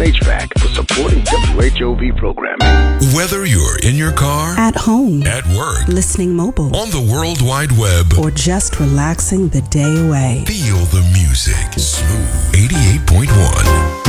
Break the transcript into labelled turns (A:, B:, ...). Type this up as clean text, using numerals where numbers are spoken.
A: HVAC for supporting WHOV programming.
B: Whether you're in your car,
C: at home,
B: at work,
C: listening mobile,
B: on the World Wide Web,
C: or just relaxing the day away,
B: feel the music. Smooth 88.1.